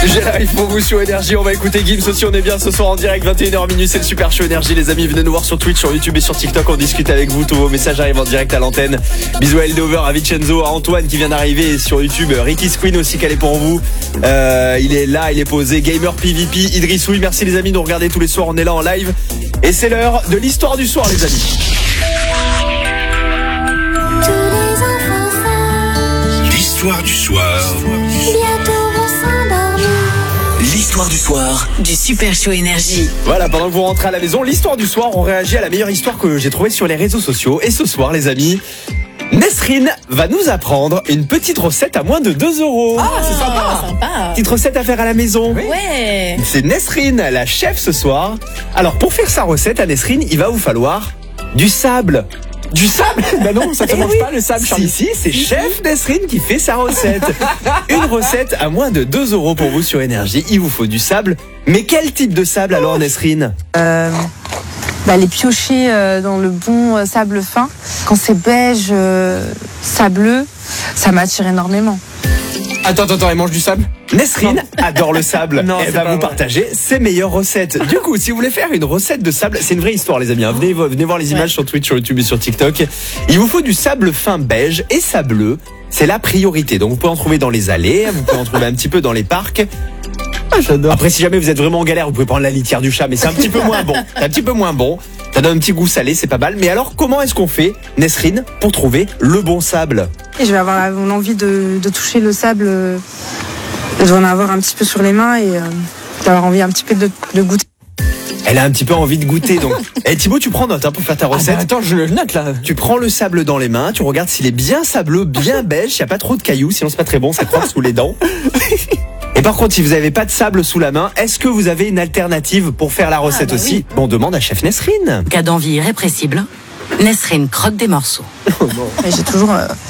J'ai live pour vous sur Énergie. On va écouter Gims aussi. On est bien ce soir en direct, 21h minuit. C'est le Super Show Énergie. Les amis, venez nous voir sur Twitch, sur YouTube et sur TikTok. On discute avec vous. Tous vos messages arrivent en direct à l'antenne. Bisous à Eldover, à Vincenzo, à Antoine qui vient d'arriver. Et sur YouTube, Ricky Queen aussi qu'elle est pour vous. Il est là, il est posé. Gamer PVP, Idriss Ouy. Merci les amis de nous regarder tous les soirs. On est là en live. Et c'est l'heure de l'histoire du soir, les amis. L'histoire du soir. L'histoire du soir du Super Show Énergie. Voilà, pendant que vous rentrez à la maison, l'histoire du soir, on réagit à la meilleure histoire que j'ai trouvée sur les réseaux sociaux. Et ce soir, les amis, Nesrine va nous apprendre une petite recette à moins de 2 €. Ah, c'est sympa. Petite recette à faire à la maison. Ouais. C'est Nesrine, la chef ce soir. Alors, pour faire sa recette à Nesrine, il va vous falloir du sable. Du sable? Bah non, ça ne mange pas le sable, Charlie. Si, c'est chef Nesrine qui fait sa recette. Une recette à moins de 2 € pour vous sur Énergie. Il vous faut du sable. Mais quel type de sable alors, Nesrine? Les piocher dans le bon sable fin. Quand c'est beige, sableux, ça m'attire énormément. Attends, elle mange du sable? Nesrine adore le sable. Non, Elle va vous partager ses meilleures recettes. Du coup, si vous voulez faire une recette de sable, c'est une vraie histoire, les amis. Venez voir les images sur Twitch, sur YouTube et sur TikTok. Il vous faut du sable fin beige et sableux. C'est la priorité. Donc, vous pouvez en trouver dans les allées, vous pouvez en trouver un petit peu dans les parcs. J'adore. Après, si jamais vous êtes vraiment en galère, vous pouvez prendre la litière du chat, mais c'est un petit peu moins bon. C'est un petit peu moins bon. Ça donne un petit goût salé, c'est pas mal. Mais alors, comment est-ce qu'on fait, Nesrine, pour trouver le bon sable? Et je vais avoir l'envie de toucher le sable. Je vais en avoir un petit peu sur les mains et d'avoir envie un petit peu de goûter. Elle a un petit peu envie de goûter, donc. Thibaut, tu prends note pour faire ta recette. Attends, je le note là. Tu prends le sable dans les mains, tu regardes s'il est bien sableux, bien beige, il n'y a pas trop de cailloux, sinon c'est pas très bon, ça croque sous les dents. Et par contre, si vous n'avez pas de sable sous la main, est-ce que vous avez une alternative pour faire la recette aussi? Oui. On demande à chef Nesrine. Cas d'envie irrépressible, Nesrine croque des morceaux. Et j'ai toujours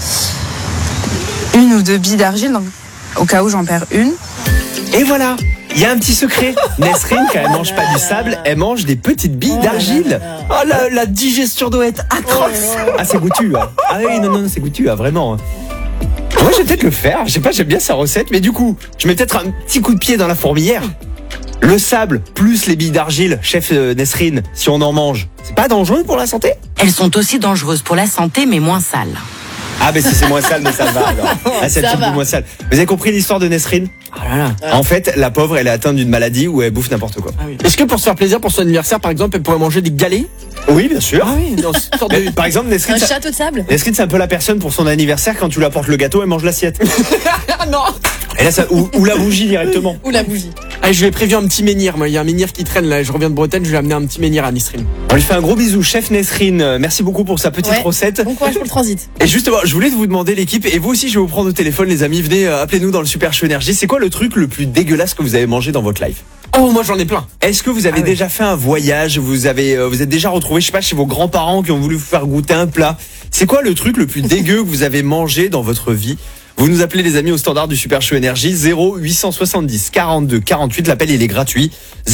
une ou deux billes d'argile, donc, au cas où j'en perds une. Et voilà, il y a un petit secret. Nesrine, quand elle mange pas du sable, elle mange des petites billes d'argile. Oh, la digestion doit être atroce. Ah, c'est goûtu. Hein. Ah oui, non, c'est goûtu, vraiment. Hein. Moi, je vais peut-être le faire. Je sais pas, j'aime bien sa recette, mais du coup, je mets peut-être un petit coup de pied dans la fourmilière. Le sable plus les billes d'argile, chef Nesrine, si on en mange, c'est pas dangereux pour la santé? Elles sont aussi dangereuses pour la santé, mais moins sales. Ah, mais si c'est moins sale, mais ça va alors. Ah, c'est un petit peu moins sale. Vous avez compris l'histoire de Nesrine? Oh là là. En fait, la pauvre, elle est atteinte d'une maladie où elle bouffe n'importe quoi. Ah oui. Est-ce que pour se faire plaisir pour son anniversaire, par exemple, elle pourrait manger des galets? Oui, bien sûr. Ah oui, dans cette sorte de... Par exemple, Nesrine, Un château de sable. Nesrine, c'est un peu la personne pour son anniversaire, quand tu lui apportes le gâteau, elle mange l'assiette. non. Et là, ou la bougie directement. Ou la bougie. Allez, je lui ai prévu un petit menhir. Moi, il y a un menhir qui traîne là. Je reviens de Bretagne, je lui ai amené un petit menhir à Nesrine. On lui fait un gros bisou, chef Nesrine. Merci beaucoup pour sa petite recette. Bon courage pour le transit. Et justement, je voulais vous demander l'équipe, et vous aussi, je vais vous prendre au téléphone, les amis. Venez, appelez-nous dans le Super Show Énergie. C'est quoi le truc le plus dégueulasse que vous avez mangé dans votre life? Oh, moi j'en ai plein. Est-ce que vous avez déjà fait un voyage? Vous êtes déjà retrouvé, je sais pas, chez vos grands-parents qui ont voulu vous faire goûter un plat? C'est quoi le truc le plus dégueu que vous avez mangé dans votre vie? Vous nous appelez les amis au standard du Super Show Énergie 0870 42 48. L'appel il est gratuit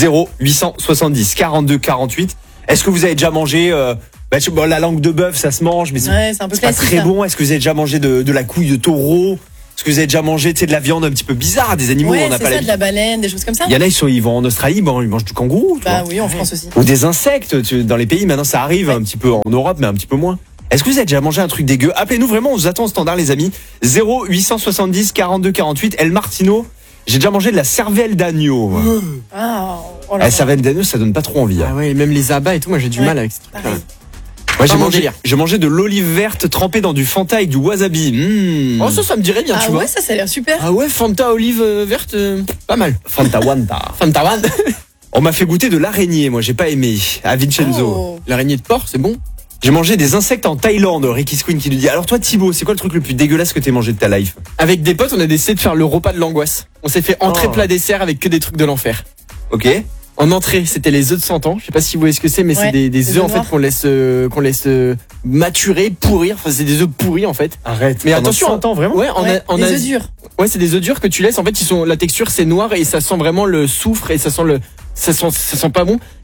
0870 42 48. Est-ce que vous avez déjà mangé la langue de bœuf, ça se mange, mais c'est un peu pas classique, très ça. bon. Est-ce que vous avez déjà mangé de la couille de taureau? Est-ce que vous avez déjà mangé de la viande un petit peu bizarre, des animaux Ouais, on n'a c'est pas ça, de la baleine, des choses comme ça. Il y en a ils vont en Australie, ils mangent du kangourou. tu Bah vois. oui, en France aussi. Ou des insectes, dans les pays maintenant ça arrive un petit peu en Europe, mais un petit peu moins. Est-ce que vous avez déjà mangé un truc dégueu? Appelez-nous vraiment, on vous attend au standard les amis. 0870 42 48. El Martino, j'ai déjà mangé de la cervelle d'agneau. Ah, oh là La là. cervelle d'agneau, ça donne pas trop envie. Hein. Ah ouais, même les abats et tout, moi j'ai du mal avec ce truc. Pareil. Moi Pas mon délire. j'ai mangé de l'olive verte trempée dans du Fanta avec du wasabi. Oh, ça me dirait bien, Ah tu ouais, vois. ça a l'air super. Ah ouais, Fanta olive verte, pas mal. Fanta Wanta. Fanta One. On m'a fait goûter de l'araignée, moi j'ai pas aimé. À Vincenzo. Oh. L'araignée de porc, c'est bon. J'ai mangé des insectes en Thaïlande, Ricky Queen qui nous dit. Alors toi Thibaut, c'est quoi le truc le plus dégueulasse que t'aies mangé de ta life? Avec des potes, on a décidé de faire le repas de l'angoisse. On s'est fait entrée, plat, dessert avec que des trucs de l'enfer. Ok. En entrée, c'était les œufs de 100 ans. Je sais pas si vous voyez ce que c'est, mais Ouais, c'est des des œufs œufs en fait noirs. qu'on laisse maturer, pourrir. Enfin, c'est des œufs pourris en fait. Arrête. Mais Pendant attention, 100 ans vraiment? Ouais, en des Asie- œufs durs. Ouais, c'est des œufs durs que tu laisses. En fait, la texture c'est noir et ça sent vraiment le soufre et ça sent pas bon.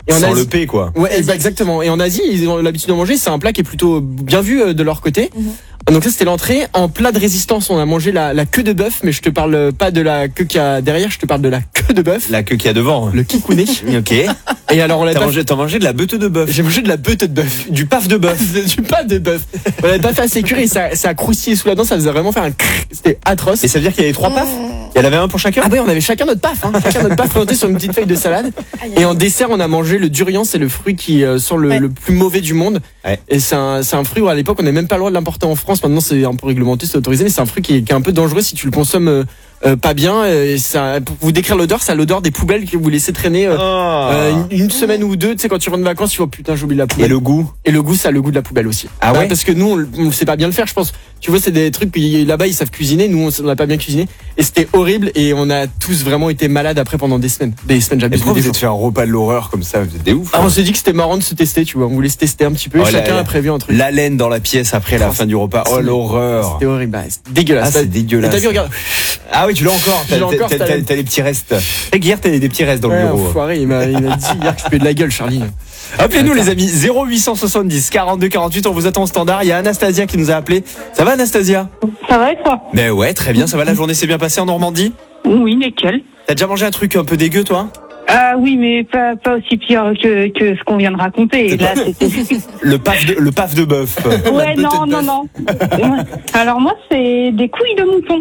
Et en Sans Asie- le P, quoi. Ouais, exactement. Et en Asie, ils ont l'habitude de manger. C'est un plat qui est plutôt bien vu de leur côté. Donc ça, c'était l'entrée. En plat de résistance, on a mangé la queue de bœuf, mais je te parle pas de la queue qu'il y a derrière, je te parle de la queue de bœuf. La queue qu'il y a devant. Le kikouné. Ok. Et alors, on l'a T'as mangé de la beute de bœuf. J'ai mangé de la beute de bœuf. Du paf de bœuf. Du paf de bœuf. On l'avait pas fait assez cuire et ça a croustillé sous la dent, ça faisait vraiment faire un crrr. C'était atroce. Et ça veut dire qu'il y avait 3 pafs? Il y en avait un pour chacun? Ah ouais, on avait chacun notre paf, chacun notre paf présenté sur une petite feuille de salade. Et en dessert, on a mangé le durian, c'est le fruit qui sent le plus mauvais du monde. Ouais. Et c'est un fruit où à l'époque on n'est même pas le droit de l'importer en France. Maintenant c'est un peu réglementé, c'est autorisé, mais c'est un fruit qui est un peu dangereux si tu le consommes pas bien. Et ça, pour vous décrire l'odeur, ça a l'odeur des poubelles que vous laissez traîner une semaine ou deux. Tu sais, quand tu rentres de vacances, tu vois putain, j'oublie la poubelle. Et le goût? Et le goût, ça a le goût de la poubelle aussi. Ah ouais? Parce que nous, on sait pas bien le faire, je pense. Tu vois, c'est des trucs là-bas, ils savent cuisiner. Nous, on n'a pas bien cuisiné. Et c'était horrible. Et on a tous vraiment été malades après pendant des semaines. Des semaines, Et j'abuse. pourquoi des vous jours. êtes fait un repas de l'horreur comme ça? Vous êtes des ouf. Ah, on s'est dit que c'était marrant de se tester, tu vois. On voulait se tester un petit peu. Oh, Et chacun la- a prévu un truc. La laine dans la pièce après la fin du repas. Oh, l'horreur. C'était horrible. Bah, c'est dégueulasse. Ah, c'est dégueulasse. Et t'as vu, regarde. Ah oui, tu l'as encore. Je l'ai encore, T'as les petits restes. Et hier, t'as des petits restes dans le Ouais, bureau. enfoiré, il m'a dit hier que je fais de la gueule, Charlie. Appelez-nous les amis, 0870 42 48, on vous attend au standard. Il y a Anastasia qui nous a appelé. Ça va Anastasia? Ça va et toi? Ben ouais, très bien, ça va, la journée s'est bien passée en Normandie? Oui, nickel. T'as déjà mangé un truc un peu dégueu toi? Ah oui, mais pas aussi pire que ce qu'on vient de raconter. Là, c'était... Le paf de bœuf. Ouais, non. Alors moi, c'est des couilles de mouton.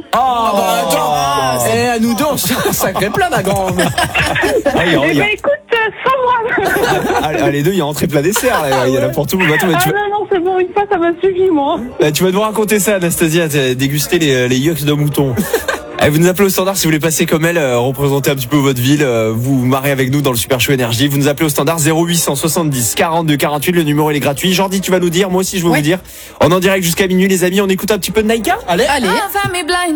À nous deux, on se fait un sacré plat, ma grande. Ah, il y a- Eh il y a- ben écoute, sans moi. ah, les deux, il y a entrée plat dessert, là. Il y en a pour tout le monde. Attends, mais Ah non, c'est bon, une fois, ça m'a suffi, moi. tu vas nous raconter ça, Anastasia, t'as dégusté les yucks de mouton. Allez, vous nous appelez au standard si vous voulez passer comme elle, représenter un petit peu votre ville, vous marrez avec nous dans le Super Show Énergie. Vous nous appelez au standard 0870 42 48, le numéro il est gratuit. Jordi, tu vas nous dire, moi aussi je vais vous dire. On est en direct jusqu'à minuit les amis, on écoute un petit peu de Naïka? Allez. Allez.